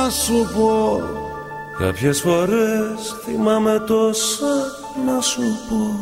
να σου πω. Κάποιες φορές θυμάμαι τόσα να σου πω.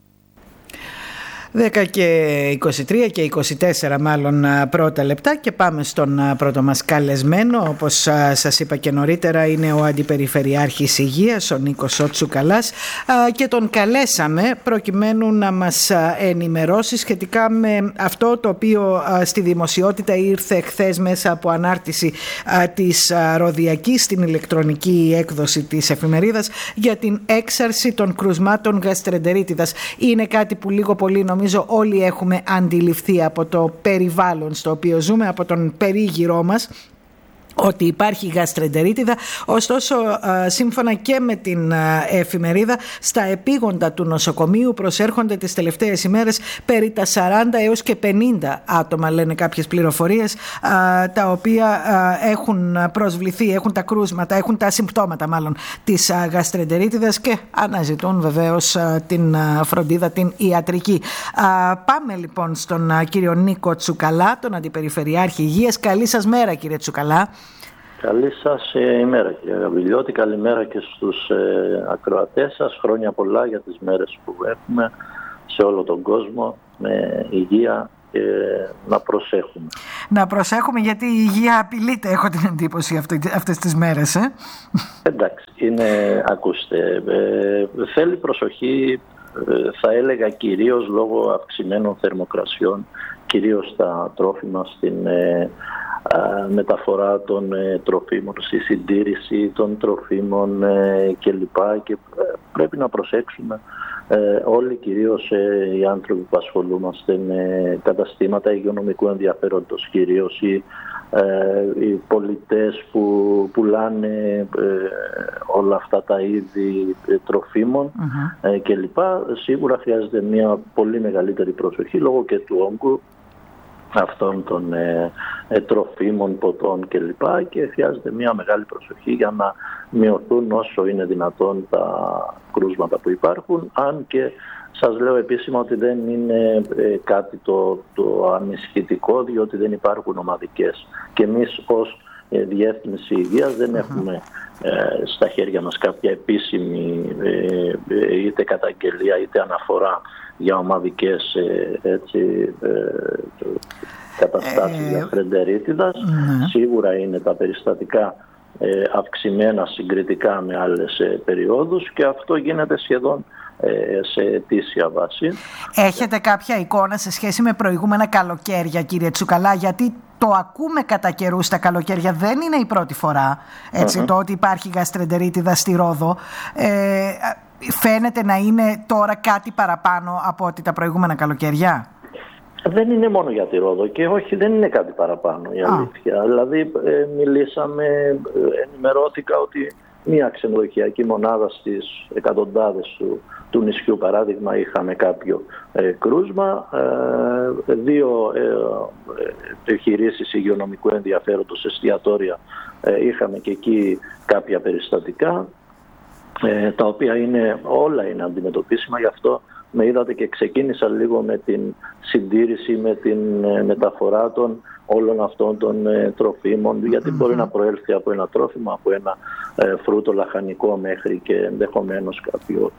10 και 23 και 24 μάλλον πρώτα λεπτά και πάμε στον πρώτο μας καλεσμένο. Όπως σας είπα και νωρίτερα, είναι ο Αντιπεριφερειάρχης Υγείας, ο Νίκος ο Τσουκαλάς, και τον καλέσαμε προκειμένου να μας ενημερώσει σχετικά με αυτό το οποίο στη δημοσιότητα ήρθε χθες μέσα από ανάρτηση της Ροδιακής στην ηλεκτρονική έκδοση της εφημερίδας για την έξαρση των κρουσμάτων γαστρεντερίτιδας. Είναι κάτι που λίγο πολύ νομίζω όλοι έχουμε αντιληφθεί από το περιβάλλον στο οποίο ζούμε, από τον περίγυρό μας, ότι υπάρχει γαστρεντερίτιδα. Ωστόσο, σύμφωνα και με την εφημερίδα, στα επίγοντα του νοσοκομείου προσέρχονται τις τελευταίες ημέρες περί τα 40 έως και 50 άτομα, λένε κάποιες πληροφορίες, τα οποία έχουν προσβληθεί, έχουν τα κρούσματα, έχουν τα συμπτώματα μάλλον της γαστρεντερίτιδας και αναζητούν βεβαίως την φροντίδα την ιατρική. Πάμε λοιπόν στον κύριο Νίκο Τσουκαλά, τον Αντιπεριφερειάρχη Υγείας. Καλή σας μέρα, κύριε Τσουκαλά. Καλή σας ημέρα, κύριε Γαβριλιώτη. Καλημέρα και στους ακροατές σας. Χρόνια πολλά για τις μέρες που έχουμε σε όλο τον κόσμο, με υγεία και να προσέχουμε. Να προσέχουμε, γιατί η υγεία απειλείται, έχω την εντύπωση αυτές τις μέρες. Εντάξει, ακούστε, θέλει προσοχή, θα έλεγα κυρίως λόγω αυξημένων θερμοκρασιών, κυρίως στα τρόφιμα, στην μεταφορά των τροφίμων, στη συντήρηση των τροφίμων κλπ. Και πρέπει να προσέξουμε όλοι, κυρίως οι άνθρωποι που ασχολούμαστε με καταστήματα υγειονομικού ενδιαφέροντος, κυρίως οι πολιτές που πουλάνε όλα αυτά τα είδη τροφίμων κλπ. Σίγουρα χρειάζεται μια πολύ μεγαλύτερη προσοχή λόγω και του όγκου αυτών των τροφίμων, ποτών κλπ. Και χρειάζεται μια μεγάλη προσοχή για να μειωθούν όσο είναι δυνατόν τα κρούσματα που υπάρχουν, αν και σας λέω επίσημα ότι δεν είναι κάτι το ανησυχητικό, διότι δεν υπάρχουν ομαδικές. Και εμείς ως Διεύθυνση Υγείας δεν έχουμε στα χέρια μας κάποια επίσημη είτε καταγγελία είτε αναφορά για ομαδικές καταστάσεις γαστρεντερίτιδας. Σίγουρα είναι τα περιστατικά αυξημένα συγκριτικά με άλλες περιόδους και αυτό γίνεται σχεδόν σε αιτήσια βάση. Έχετε κάποια εικόνα σε σχέση με προηγούμενα καλοκαίρια, κύριε Τσουκαλά? Γιατί το ακούμε κατά καιρούς τα καλοκαίρια, δεν είναι η πρώτη φορά το ότι υπάρχει γαστρεντερίτιδα στη Ρόδο. Φαίνεται να είναι τώρα κάτι παραπάνω από ότι τα προηγούμενα καλοκαίρια. Δεν είναι μόνο για τη Ρόδο και όχι, δεν είναι κάτι παραπάνω η αλήθεια. Δηλαδή ενημερώθηκα ότι μία ξενοδοχειακή μονάδα στις εκατοντάδες του νησιού, παράδειγμα, είχαμε κάποιο κρούσμα. 2 επιχειρήσεις υγειονομικού ενδιαφέροντος, εστιατόρια, είχαμε και εκεί κάποια περιστατικά, τα οποία όλα είναι αντιμετωπίσιμα. Γι' αυτό με είδατε και ξεκίνησα λίγο με την συντήρηση, με την μεταφορά των όλων αυτών των τροφίμων, γιατί μπορεί να προέλθει από ένα τρόφιμο, από ένα φρούτο λαχανικό μέχρι και ενδεχομένως κάποιο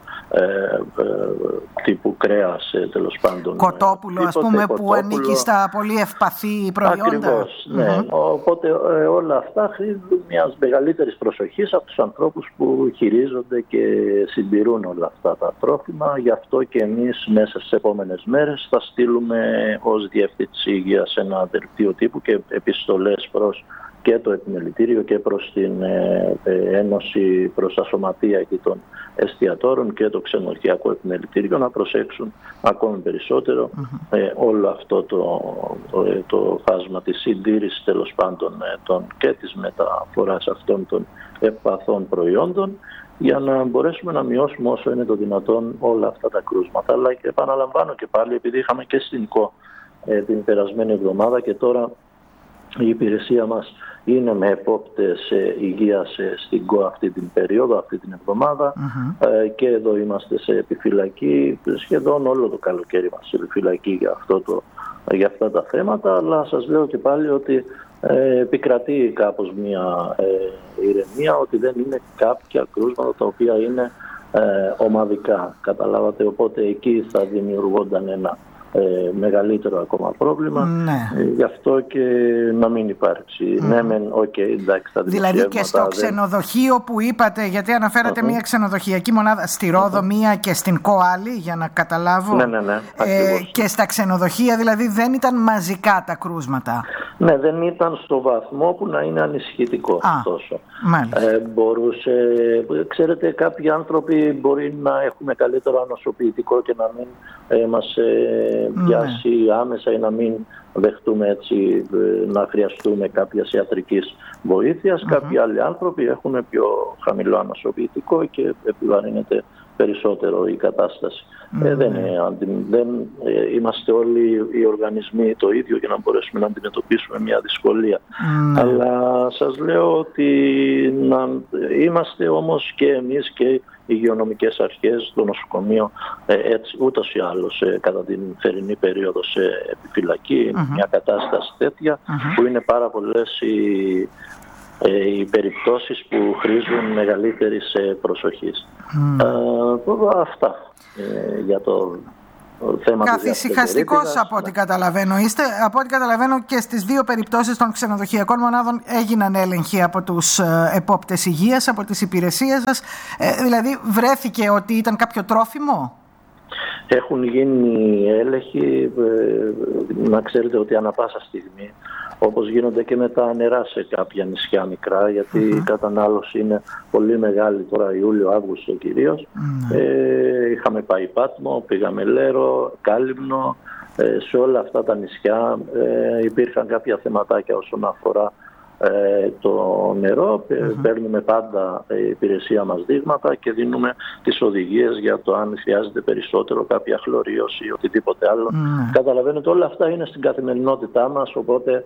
τύπου κρέας, τέλος πάντων. Κοτόπουλο, ας πούμε, που ανήκει στα πολύ ευπαθή προϊόντα. Ακριβώς, ναι. Οπότε όλα αυτά χρήζουν μιας μεγαλύτερης προσοχής από τους ανθρώπους που χειρίζονται και συντηρούν όλα αυτά τα τρόφιμα. Γι' αυτό και εμείς μέσα στις επόμενες μέρες θα στείλουμε ως Διεύθυνση Υγείας ένα δελτίο τύπου και επιστολές προς και το επιμελητήριο και προς την Ένωση, προς τα σωματεία και των εστιατόρων και το ξενοδοχειακό επιμελητήριο να προσέξουν ακόμη περισσότερο όλο αυτό το φάσμα της συντήρησης, τέλος πάντων, και της μεταφοράς αυτών των ευπαθών προϊόντων, για να μπορέσουμε να μειώσουμε όσο είναι το δυνατόν όλα αυτά τα κρούσματα. Αλλά και επαναλαμβάνω και πάλι, επειδή είχαμε και στην ΚΟ την περασμένη εβδομάδα και τώρα η υπηρεσία μας είναι με επόπτες υγείας στην ΚΟ αυτή την περίοδο, αυτή την εβδομάδα, και εδώ είμαστε σε επιφυλακή, σχεδόν όλο το καλοκαίρι μας σε επιφυλακή για αυτά τα θέματα, αλλά σας λέω και πάλι ότι επικρατεί κάπως μια ερμηνεία ότι δεν είναι κάποια κρούσματα τα οποία είναι ομαδικά. Καταλάβατε, οπότε εκεί θα δημιουργούνταν ένα μεγαλύτερο ακόμα πρόβλημα. Γι' αυτό και να μην υπάρξει. Εντάξει, θα δηλαδή και στο ξενοδοχείο που είπατε, γιατί αναφέρατε μια ξενοδοχειακή μονάδα στη Ρόδο, μία και στην ΚΟ άλλη, για να καταλάβω. Ναι. Και στα ξενοδοχεία δηλαδή δεν ήταν μαζικά τα κρούσματα. Ναι, δεν ήταν στο βαθμό που να είναι ανησυχητικό τόσο. Μπορούσε, ξέρετε, κάποιοι άνθρωποι μπορεί να έχουμε καλύτερο ανοσοποιητικό και να μην μας πιάσει άμεσα ή να μην δεχτούμε έτσι να χρειαστούμε κάποιας ιατρικής βοήθειας. Κάποιοι άλλοι άνθρωποι έχουν πιο χαμηλό ανοσοποιητικό και επιβαρύνεται περισσότερο η κατάσταση. Δεν είμαστε όλοι οι οργανισμοί το ίδιο για να μπορέσουμε να αντιμετωπίσουμε μια δυσκολία. Αλλά σας λέω ότι είμαστε όμως και εμείς και οι υγειονομικές αρχές στο νοσοκομείο έτσι ούτως ή άλλως κατά την θερινή περίοδο σε επιφυλακή, μια κατάσταση τέτοια που είναι πάρα πολλές οι περιπτώσεις που χρήζουν μεγαλύτερης προσοχής. Αυτά για το θέμα. Καθησυχαστικός από ό,τι καταλαβαίνω είστε. Από ό,τι καταλαβαίνω και στις δύο περιπτώσεις των ξενοδοχειακών μονάδων έγιναν έλεγχοι από τους επόπτες υγείας, από τις υπηρεσίες σας. Δηλαδή βρέθηκε ότι ήταν κάποιο τρόφιμο? Έχουν γίνει έλεγχοι, να ξέρετε ότι ανά πάσα στιγμή, όπως γίνονται και με τα νερά σε κάποια νησιά μικρά, γιατί η κατανάλωση είναι πολύ μεγάλη τώρα, Ιούλιο-Αύγουστο κυρίως. Είχαμε πάει Πάτμο, πήγαμε Λέρο, Κάλυμνο, σε όλα αυτά τα νησιά υπήρχαν κάποια θεματάκια όσον αφορά το νερό. Παίρνουμε πάντα η υπηρεσία μας δείγματα και δίνουμε τις οδηγίες για το αν χρειάζεται περισσότερο κάποια χλωρίωση ή οτιδήποτε άλλο. Καταλαβαίνετε, όλα αυτά είναι στην καθημερινότητά μας, οπότε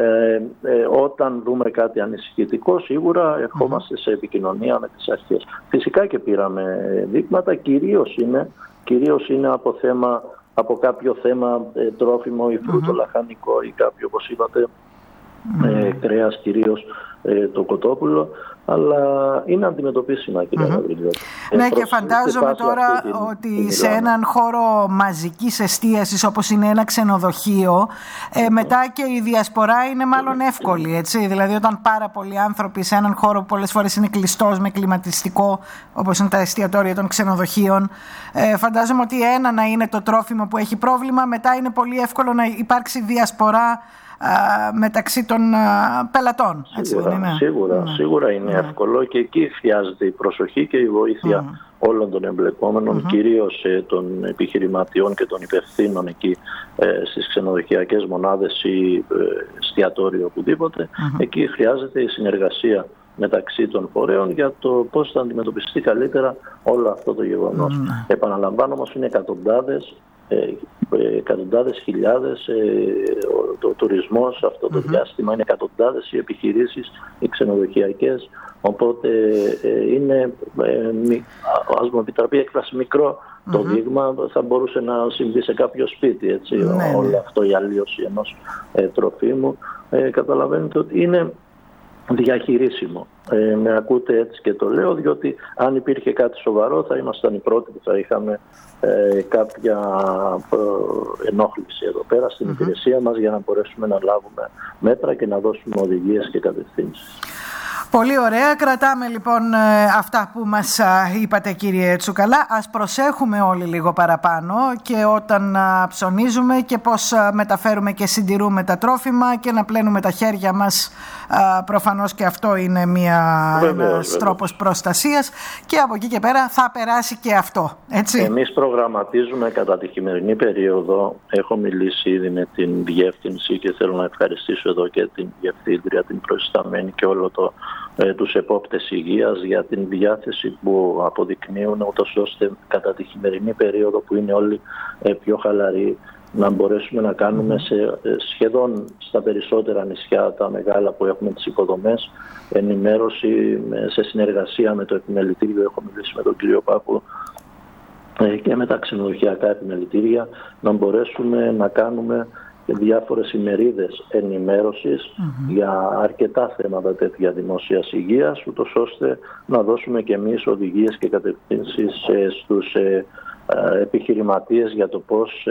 όταν δούμε κάτι ανησυχητικό σίγουρα ερχόμαστε σε επικοινωνία με τις αρχές. Φυσικά και πήραμε δείγματα, κυρίως είναι από κάποιο θέμα τρόφιμο ή φρούτο λαχανικό ή κάποιο, όπως είπατε, κρέας, κυρίως το κοτόπουλο, αλλά είναι αντιμετωπίσιμα, κυρία Γαβριλιώτη. Ναι, και φαντάζομαι τώρα ότι σε έναν χώρο μαζικής εστίασης όπως είναι ένα ξενοδοχείο, μετά και η διασπορά είναι μάλλον εύκολη, έτσι. Δηλαδή όταν πάρα πολλοί άνθρωποι σε έναν χώρο που πολλές φορές είναι κλειστός με κλιματιστικό, όπως είναι τα εστιατόρια των ξενοδοχείων, φαντάζομαι ότι ένα να είναι το τρόφιμο που έχει πρόβλημα, μετά είναι πολύ εύκολο να υπάρξει διασπορά μεταξύ των πελατών. Σίγουρα είναι εύκολο και εκεί χρειάζεται η προσοχή και η βοήθεια όλων των εμπλεκόμενων, κυρίως των επιχειρηματιών και των υπευθύνων εκεί στις ξενοδοχειακές μονάδες ή εστιατόριο οπουδήποτε. Εκεί χρειάζεται η συνεργασία μεταξύ των φορέων για το πώς θα αντιμετωπιστεί καλύτερα όλο αυτό το γεγονός. Επαναλαμβάνω όμως, είναι εκατοντάδες χιλιάδες το τουρισμός αυτό το διάστημα, είναι εκατοντάδες οι επιχειρήσεις, οι ξενοδοχειακές, οπότε είναι, ας μου επιτραπεί έκφραση, μικρό το δείγμα, θα μπορούσε να συμβεί σε κάποιο σπίτι, έτσι, όλο αυτό, η αλλίωση ενός τροφίμου. Καταλαβαίνετε ότι είναι διαχειρίσιμο. Με ακούτε έτσι και το λέω, διότι αν υπήρχε κάτι σοβαρό θα ήμασταν οι πρώτοι που θα είχαμε κάποια ενόχληση εδώ πέρα στην υπηρεσία μας για να μπορέσουμε να λάβουμε μέτρα και να δώσουμε οδηγίες και κατευθύνσεις. Πολύ ωραία. Κρατάμε λοιπόν αυτά που μας είπατε, κύριε Τσουκαλά. Ας προσέχουμε όλοι λίγο παραπάνω και όταν ψωνίζουμε και πώς μεταφέρουμε και συντηρούμε τα τρόφιμα και να πλένουμε τα χέρια μας. Προφανώς και αυτό είναι ένας τρόπος προστασίας και από εκεί και πέρα θα περάσει και αυτό. Έτσι. Εμείς προγραμματίζουμε κατά τη χειμερινή περίοδο. Έχω μιλήσει ήδη με την διεύθυνση και θέλω να ευχαριστήσω εδώ και την διευθύντρια, την προϊσταμένη και όλο τους επόπτες υγείας για την διάθεση που αποδεικνύουν, ούτως ώστε κατά τη χειμερινή περίοδο που είναι όλοι πιο χαλαροί να μπορέσουμε να κάνουμε σχεδόν στα περισσότερα νησιά, τα μεγάλα που έχουμε τις υποδομές, ενημέρωση σε συνεργασία με το επιμελητήριο. Έχω μιλήσει με τον κύριο Πάπου και με τα ξενοδοχειακά επιμελητήρια, να μπορέσουμε να κάνουμε διάφορες ημερίδες ενημέρωσης για αρκετά θέματα τέτοια δημόσιας υγείας, ούτως ώστε να δώσουμε και εμείς οδηγίες και κατευθύνσεις στους επιχειρηματίες για το πώς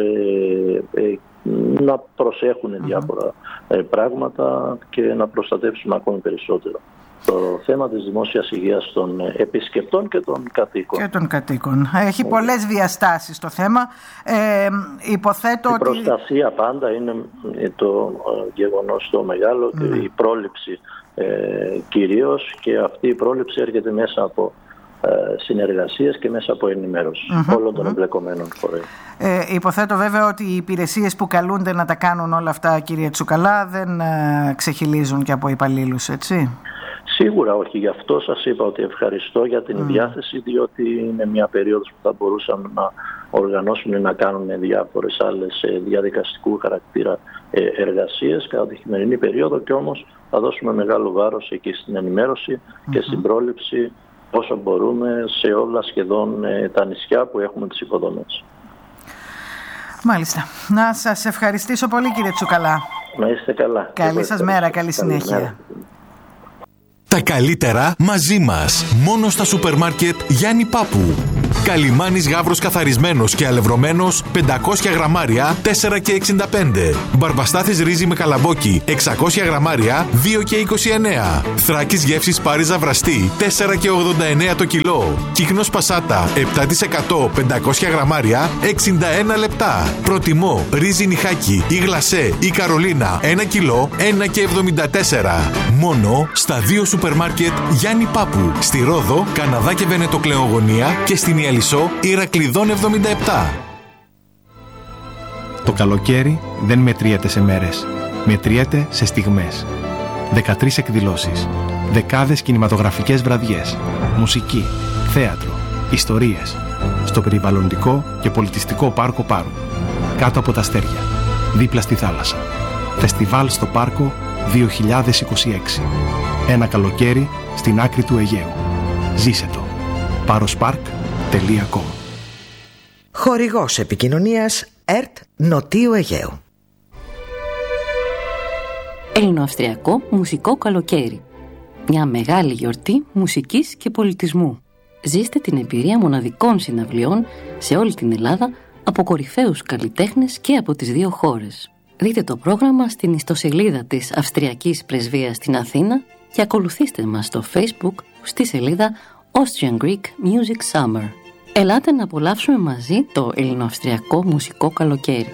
να προσέχουν διάφορα πράγματα και να προστατεύσουμε ακόμη περισσότερο το θέμα της δημόσιας υγείας των επισκεπτών και των κατοίκων. Έχει πολλές διαστάσεις το θέμα. Υποθέτω η προστασία πάντα είναι το γεγονός το μεγάλο, η πρόληψη κυρίως, και αυτή η πρόληψη έρχεται μέσα από συνεργασίες και μέσα από ενημέρωση όλων των εμπλεκομένων φορέων. Υποθέτω βέβαια ότι οι υπηρεσίες που καλούνται να τα κάνουν όλα αυτά, κύριε Τσουκαλά, δεν ξεχυλίζουν και από υπαλλήλους, έτσι? Σίγουρα όχι. Γι' αυτό σας είπα ότι ευχαριστώ για την διάθεση, διότι είναι μια περίοδος που θα μπορούσαμε να οργανώσουν ή να κάνουν διάφορες άλλες διαδικαστικού χαρακτήρα εργασίες κατά τη χειμερινή περίοδο, και όμως θα δώσουμε μεγάλο βάρος εκεί στην ενημέρωση και στην πρόληψη όσο μπορούμε σε όλα σχεδόν τα νησιά που έχουμε τις υποδομές. Μάλιστα. Να σας ευχαριστήσω πολύ, κύριε Τσουκαλά. Να είστε καλά. Καλή σας μέρα, καλή συνέχεια. Τα καλύτερα μαζί μας. Μόνο στα σούπερ μάρκετ Γιάννη Πάπου. Καλιμάνης γάβρος καθαρισμένος και αλευρωμένος 500 γραμμάρια 4,65. Μπαρμπαστάθης ρύζι με καλαμπόκι 600 γραμμάρια 2,29. Θράκης γεύσης Πάριζα βραστή 4,89 το κιλό. Κύκνος πασάτα 7% 500 γραμμάρια 61 λεπτά. Προτιμώ ρύζι νιχάκι ή γλασέ ή καρολίνα 1 κιλό 1,74. Μόνο στα 2 σούπερ μάρκετ Γιάννη Πάπου. Στη Ρόδο, Καναδά και Βενετοκλεογωνία και στην Ιαλισσό Ηρακλειδών 77. Το καλοκαίρι δεν μετριέται σε μέρες. Μετριέται σε στιγμές. 13 εκδηλώσεις. Δεκάδες κινηματογραφικές βραδιές. Μουσική, θέατρο, ιστορίες. Στο περιβαλλοντικό και πολιτιστικό πάρκο Πάρου. Κάτω από τα αστέρια. Δίπλα στη θάλασσα. Φεστιβάλ στο πάρκο 2026. Ένα καλοκαίρι στην άκρη του Αιγαίου. Ζήσε το. parospark.com. Χορηγός επικοινωνίας ΕΡΤ Νοτίου Αιγαίου. Ελληνοαυστριακό μουσικό καλοκαίρι. Μια μεγάλη γιορτή μουσικής και πολιτισμού. Ζήστε την εμπειρία μοναδικών συναυλιών σε όλη την Ελλάδα από κορυφαίους καλλιτέχνες και από τις δύο χώρες. Δείτε το πρόγραμμα στην ιστοσελίδα της Αυστριακής Πρεσβείας στην Αθήνα και ακολουθήστε μας στο Facebook στη σελίδα Austrian Greek Music Summer. Ελάτε να απολαύσουμε μαζί το ελληνοαυστριακό μουσικό καλοκαίρι.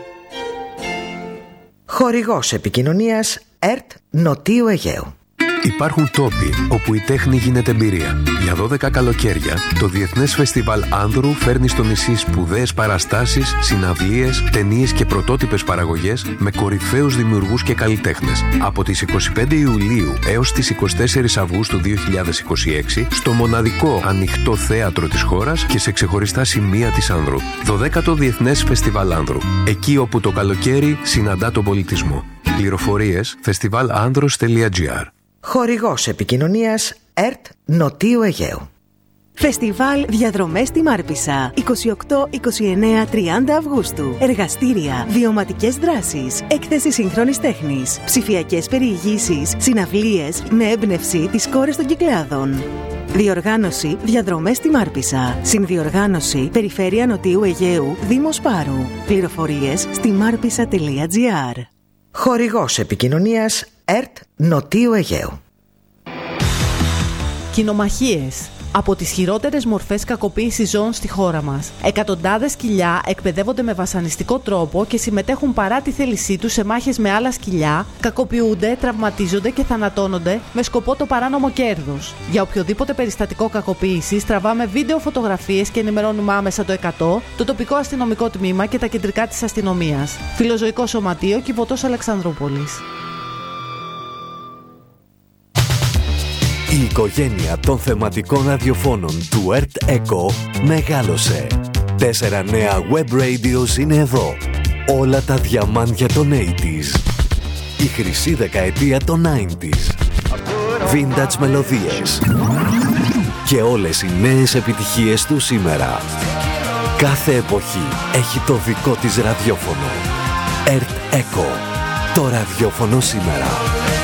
Χορηγός επικοινωνίας ΕΡΤ Νοτίου Αιγαίου. Υπάρχουν τόποι όπου η τέχνη γίνεται εμπειρία. Για 12 καλοκαίρια, το Διεθνές Φεστιβάλ Άνδρου φέρνει στο νησί σπουδαίες παραστάσεις, συναυλίες, ταινίες και πρωτότυπες παραγωγές με κορυφαίους δημιουργούς και καλλιτέχνες. Από τις 25 Ιουλίου έως τις 24 Αυγούστου 2026, στο μοναδικό ανοιχτό θέατρο της χώρας και σε ξεχωριστά σημεία της Άνδρου. 12ο Διεθνές Φεστιβάλ Άνδρου. Εκεί όπου το καλοκαίρι συναντά τον πολιτισμό. Πληροφορίες festivalandros.gr. Χορηγός επικοινωνίας ΕΡΤ Νοτίου Αιγαίου. Φεστιβάλ Διαδρομές στη Μάρπισσα 28, 29, 30 Αυγούστου. Εργαστήρια, βιωματικές δράσεις, έκθεση σύγχρονης τέχνης, ψηφιακές περιηγήσεις, συναυλίες με έμπνευση τις κόρες των Κυκλάδων. Διοργάνωση Διαδρομές στη Μάρπισσα. Συνδιοργάνωση Περιφέρεια Νοτιού Αιγαίου, Δήμος Πάρου. Πληροφορίες στη marpissa.gr. Χορηγός επικοινωνίας ΕΡΤ Νοτίου Αιγαίου. Κοινομαχίες. Από τις χειρότερες μορφές κακοποίησης ζώων στη χώρα μας. Εκατοντάδες σκυλιά εκπαιδεύονται με βασανιστικό τρόπο και συμμετέχουν παρά τη θέλησή τους σε μάχες με άλλα σκυλιά, κακοποιούνται, τραυματίζονται και θανατώνονται με σκοπό το παράνομο κέρδος. Για οποιοδήποτε περιστατικό κακοποίησης τραβάμε βίντεο φωτογραφίες και ενημερώνουμε άμεσα το 100, το τοπικό αστυνομικό τμήμα και τα κεντρικά της αστυνομίας. Φιλοζωικό Σωματείο, Κιβωτός Αλεξανδρούπολης. Η οικογένεια των θεματικών ραδιοφώνων του ΕΡΤ ΕΚΟ μεγάλωσε. 4 νέα web radios είναι εδώ. Όλα τα διαμάντια των 80s. Η χρυσή δεκαετία των 90s. Vintage μελωδίες. Και όλες οι νέες επιτυχίες του σήμερα. Κάθε εποχή έχει το δικό της ραδιόφωνο. ΕΡΤ ΕΚΟ. Το ραδιόφωνο σήμερα.